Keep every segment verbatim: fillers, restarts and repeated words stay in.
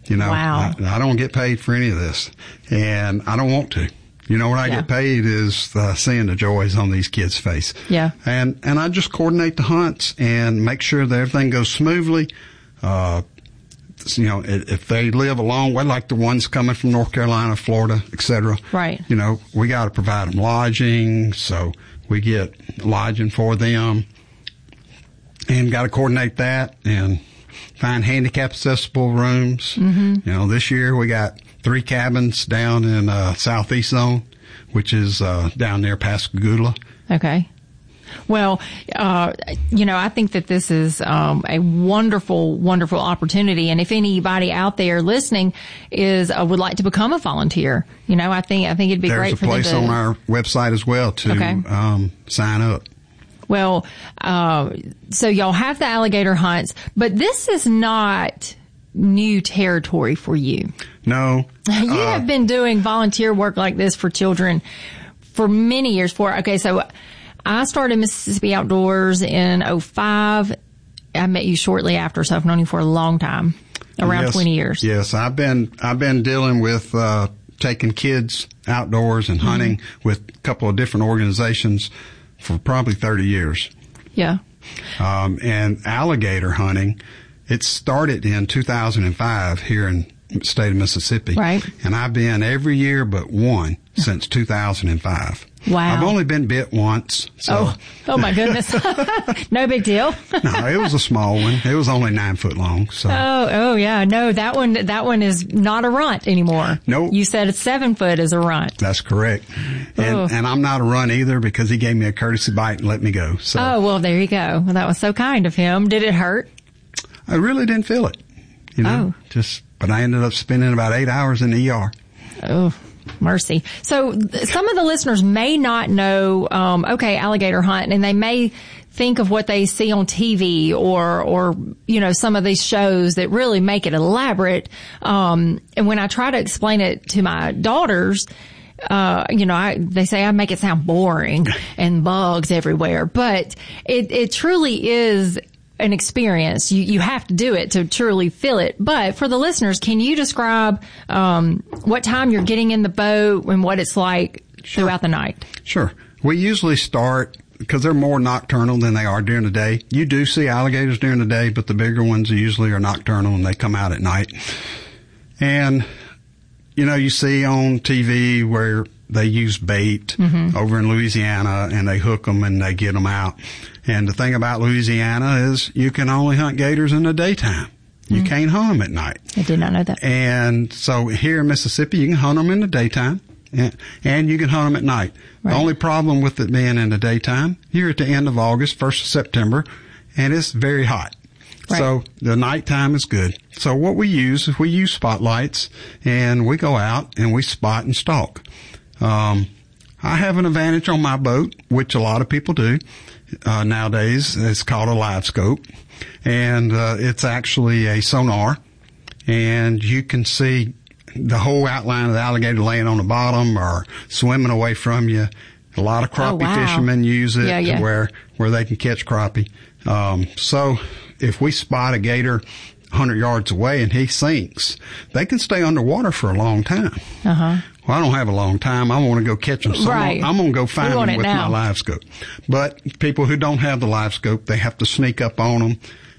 You know, wow. I, I don't get paid for any of this, and I don't want to. You know, what I yeah. get paid is uh, seeing the joys on these kids' face. Yeah. And, and I just coordinate the hunts and make sure that everything goes smoothly. Uh, you know, if they live a long way, like the ones coming from North Carolina, Florida, et cetera. Right. You know, we got to provide them lodging, so we get lodging for them, and got to coordinate that and find handicap accessible rooms. Mm-hmm. You know, this year we got three cabins down in uh, Southeast Zone, which is uh, down near Pascagoula. Okay. Well, uh, you know, I think that this is um, a wonderful, wonderful opportunity. And if anybody out there listening is uh, would like to become a volunteer, you know, I think I think it'd be There's great for them to. There's a place on our website as well to okay. um, sign up. Well, uh, so y'all have the alligator hunts, but this is not new territory for you. No. You uh, have been doing volunteer work like this for children for many years. For okay, so I started Mississippi Outdoors in oh five. I met you shortly after, so I've known you for a long time, around yes, twenty years. Yes, I've been I've been dealing with uh, taking kids outdoors and hunting mm-hmm. with a couple of different organizations for probably thirty years. Yeah. Um, and alligator hunting, it started in two thousand five here in the state of Mississippi. Right. And I've been every year but one since two thousand five. Wow. I've only been bit once. So. Oh, oh my goodness. No big deal. No, it was a small one. It was only nine foot long. So. Oh, oh yeah. No, that one, that one is not a runt anymore. Nope. You said it's seven foot is a runt. That's correct. And, oh. and I'm not a runt either because he gave me a courtesy bite and let me go. So. Oh, well, there you go. Well, that was so kind of him. Did it hurt? I really didn't feel it. You know, oh. just, but I ended up spending about eight hours in the E R. Oh. Mercy. So th- some of the listeners may not know, um, okay, alligator hunt, and they may think of what they see on T V or, or, you know, some of these shows that really make it elaborate. Um, and when I try to explain it to my daughters, uh, you know, I, they say I make it sound boring and bugs everywhere, but it, it truly is an experience. You, you have to do it to truly feel it. But for the listeners, can you describe, um, what time you're getting in the boat and what it's like sure. throughout the night? Sure. We usually start, because they're more nocturnal than they are during the day. You do see alligators during the day, but the bigger ones usually are nocturnal and they come out at night. And, you know, you see on T V where they use bait mm-hmm. over in Louisiana and they hook them and they get them out. And the thing about Louisiana is you can only hunt gators in the daytime. You mm-hmm. can't hunt them at night. I did not know that. And so here in Mississippi, you can hunt them in the daytime and, and you can hunt them at night. Right. The only problem with it being in the daytime, you're at the end of August, first of September, and it's very hot. Right. So the nighttime is good. So what we use is we use spotlights and we go out and we spot and stalk. Um, I have an advantage on my boat, which a lot of people do. Uh, nowadays, it's called a live scope, and uh, it's actually a sonar, and you can see the whole outline of the alligator laying on the bottom or swimming away from you. A lot of crappie oh, wow. fishermen use it yeah, yeah. where where they can catch crappie. Um, so if we spot a gator one hundred yards away and he sinks, they can stay underwater for a long time. Uh-huh. Well, I don't have a long time. I want to go catch them. So right. I'm going to go find them with now. my live scope. But people who don't have the live scope, they have to sneak up on them,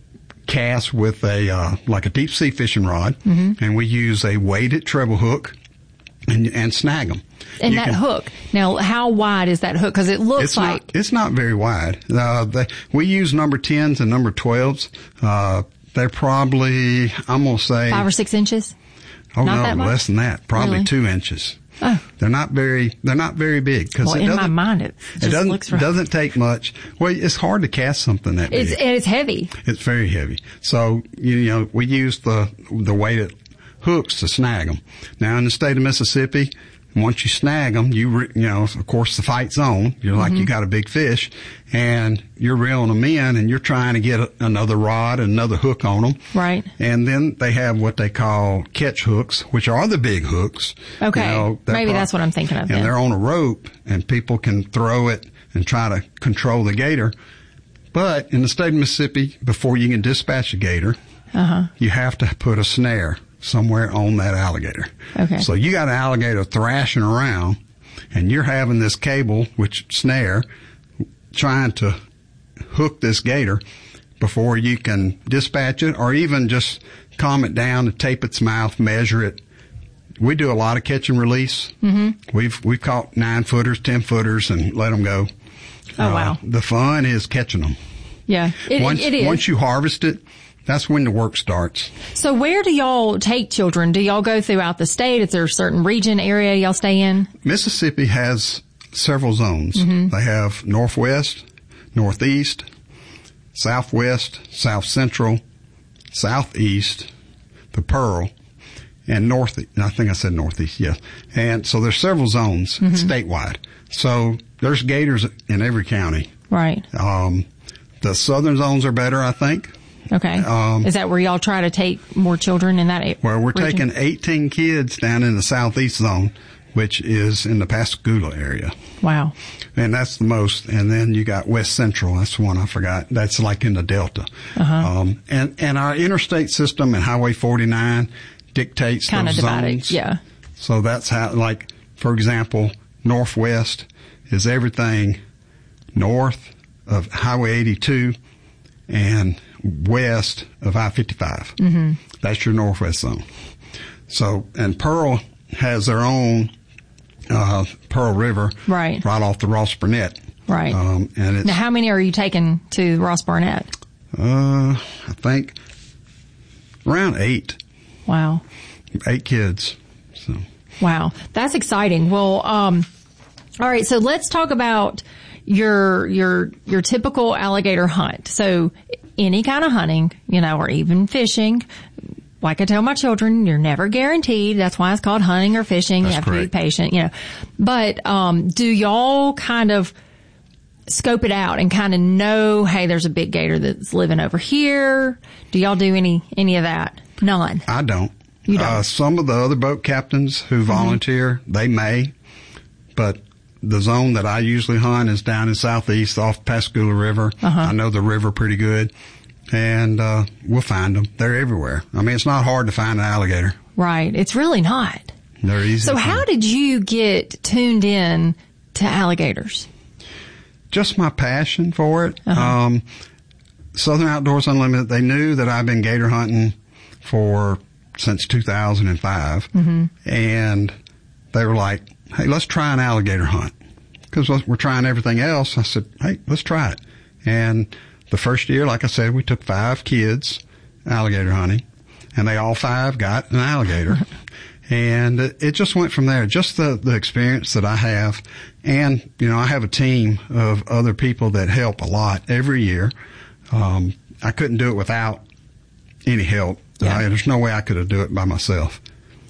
cast with a, uh, like a deep sea fishing rod. Mm-hmm. And we use a weighted treble hook and, and snag them. And you that can, hook. Now, how wide is that hook? Because it looks it's like. Not, it's not very wide. Uh, they, we use number tens and number twelves. Uh, they're probably, I'm going to say. Five or six inches? Oh, not no, that much? Less than that. Probably really? two inches. Oh. They're not very, they're not very big. Cause well, it in doesn't, my mind, it just it doesn't, looks rough. doesn't take much. Well, it's hard to cast something that big. It's, and it's heavy. It's very heavy. So, you know, we use the, the weighted hooks to snag them. Now, in the state of Mississippi, once you snag them, you, re, you know, of course the fight's on. You're like, mm-hmm. you got a big fish and you're reeling them in and you're trying to get a, another rod and another hook on them. Right. And then they have what they call catch hooks, which are the big hooks. Okay. You know, maybe pro- that's what I'm thinking of. And then. they're on a rope and people can throw it and try to control the gator. But in the state of Mississippi, before you can dispatch a gator, uh-huh. you have to put a snare somewhere on that alligator. Okay. So you got an alligator thrashing around, and you're having this cable, which snare, trying to hook this gator before you can dispatch it, or even just calm it down and tape its mouth, measure it. We do a lot of catch and release. Mm-hmm. We've we've caught nine footers, ten footers, and let them go. Oh uh, wow! The fun is catching them. Yeah, it, once, it is. Once you harvest it, that's when the work starts. So where do y'all take children? Do y'all go throughout the state? Is there a certain region, area y'all stay in? Mississippi has several zones. Mm-hmm. They have northwest, northeast, southwest, south central, southeast, the Pearl, and north. I think I said northeast, yes. And so there's several zones mm-hmm. statewide. So there's gators in every county. Right. Um, the southern zones are better, I think. Okay. Um, Is that where y'all try to take more children in that area? Well, we're region? taking eighteen kids down in the southeast zone, which is in the Pascagoula area. Wow. And that's the most. And then you got West Central. That's the one I forgot. That's like in the Delta. Uh-huh. Um, and, and our interstate system and Highway forty-nine dictates kind those of divided, zones. Yeah. So that's how, like, for example, Northwest is everything north of Highway eighty-two and west of I fifty-five. Mm-hmm. That's your Northwest zone. So, and Pearl has their own uh, Pearl River, right, right off the Ross Burnett. Right. Um, and it's, now, how many are you taking to Ross Burnett? Uh, I think around eight. Wow. Eight kids. So. Wow, that's exciting. Well, um, all right. So let's talk about your your your typical alligator hunt. So any kind of hunting, you know, or even fishing. Like I tell my children, you're never guaranteed. That's why it's called hunting or fishing. That's you have correct. to be patient, you know. But um, do y'all kind of scope it out and kind of know, hey, there's a big gator that's living over here? Do y'all do any any of that? None. I don't. You don't. Uh, some of the other boat captains who volunteer, mm-hmm. they may, but the zone that I usually hunt is down in southeast off Pascagoula River. Uh-huh. I know the river pretty good, and uh, we'll find them. They're everywhere. I mean, it's not hard to find an alligator. Right. It's really not. They're easy. So how did you get tuned in to alligators? Just my passion for it. Uh-huh. Um, Southern Outdoors Unlimited, they knew that I've been gator hunting for since two thousand five, mm-hmm. and they were like, hey, let's try an alligator hunt. Because we're trying everything else. I said, hey, let's try it. And the first year, like I said, we took five kids alligator hunting, and they all five got an alligator. And it just went from there. Just the, the experience that I have. And, you know, I have a team of other people that help a lot every year. Um, I couldn't do it without any help. Yeah. I, there's no way I could have do it by myself.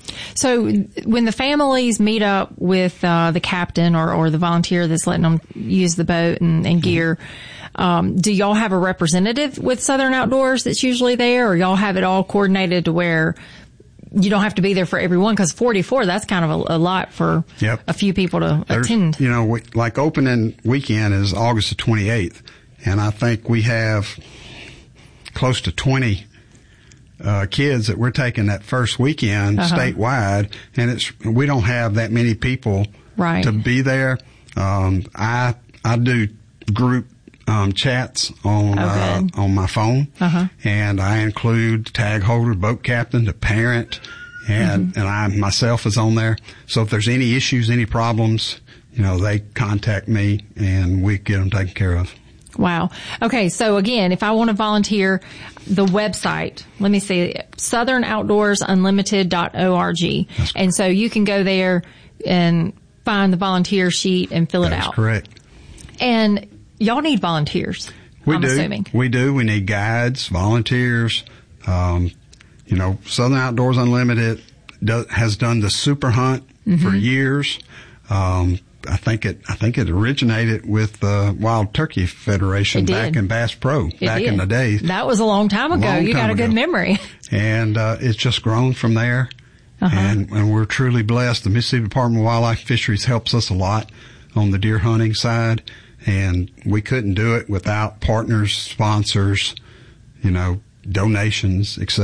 So when the families meet up with uh, the captain or, or the volunteer that's letting them use the boat and, and gear, um, do y'all have a representative with Southern Outdoors that's usually there, or y'all have it all coordinated to where you don't have to be there for everyone? Because forty-four, that's kind of a, a lot for yep. a few people to There's, attend. You know, we, like opening weekend is August the twenty-eighth, and I think we have close to twenty Uh, kids that we're taking that first weekend uh-huh. statewide, and it's we don't have that many people right. to be there. Um, I I do group um, chats on oh, uh, on my phone, uh-huh. and I include tag holder, boat captain, the parent, and mm-hmm. and I myself is on there. So if there's any issues, any problems, you know, they contact me and we get them taken care of. Wow. Okay. So again, if I want to volunteer, the website, let me see, southern outdoors unlimited dot org. And so you can go there and find the volunteer sheet and fill it That's out. Correct. And y'all need volunteers. We I'm do. assuming. We do. We need guides, volunteers. Um, you know, Southern Outdoors Unlimited do, has done the super hunt mm-hmm. for years. Um, I think it, I think it originated with the Wild Turkey Federation back in Bass Pro it back did. in the day. That was a long time ago. Long you time got a ago. good memory. And, uh, it's just grown from there. Uh-huh. And, and we're truly blessed. The Mississippi Department of Wildlife and Fisheries helps us a lot on the deer hunting side. And we couldn't do it without partners, sponsors, you know, donations, et cetera.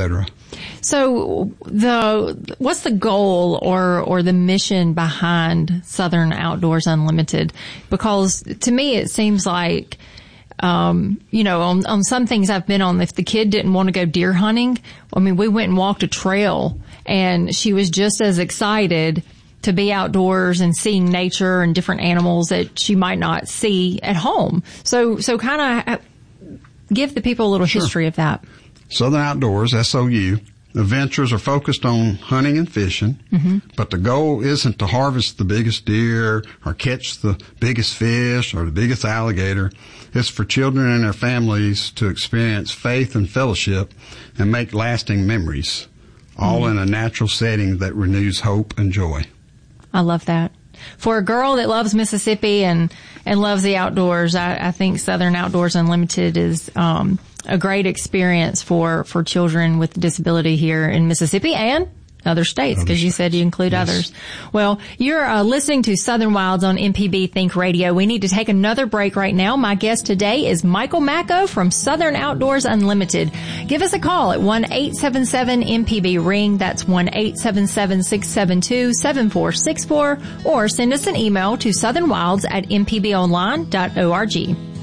So the, what's the goal or, or the mission behind Southern Outdoors Unlimited? Because to me it seems like, um, you know, on, on some things I've been on, if the kid didn't want to go deer hunting, I mean, we went and walked a trail and she was just as excited to be outdoors and seeing nature and different animals that she might not see at home. So, so kind of give the people a little Sure. history of that. Southern Outdoors, S O U, adventures are focused on hunting and fishing, mm-hmm. but the goal isn't to harvest the biggest deer or catch the biggest fish or the biggest alligator. It's for children and their families to experience faith and fellowship and make lasting memories, all mm-hmm. in a natural setting that renews hope and joy. I love that. For a girl that loves Mississippi and, and loves the outdoors, I, I think Southern Outdoors Unlimited is, um, a great experience for, for children with disability here in Mississippi and other states, because you said you include yes. others. Well, you're uh, listening to Southern Wilds on M P B Think Radio. We need to take another break right now. My guest today is Michael Macco from Southern Outdoors Unlimited. Give us a call at one eight seven seven M P B ring. That's one eight seven seven, six seven two, seven four six four, or send us an email to southernwilds at m p b online dot org.